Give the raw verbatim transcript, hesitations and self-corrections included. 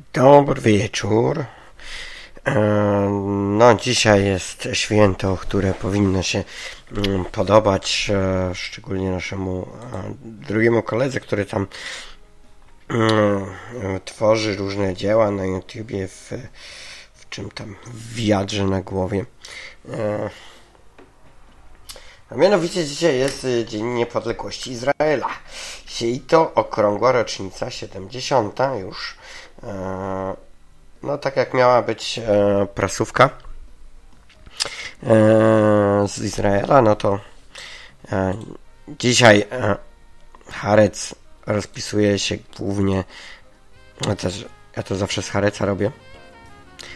Dobry wieczór. No, dzisiaj jest święto, które powinno się podobać szczególnie naszemu drugiemu koledze, który tam tworzy różne dzieła na YouTubie w, w czym tam, w wiadrze na głowie. A mianowicie dzisiaj jest Dzień Niepodległości Izraela. I to okrągła rocznica, siedemdziesiąta już. No tak jak miała być prasówka z Izraela, no to dzisiaj Haaretz rozpisuje się głównie, no też ja to zawsze z Haaretza robię,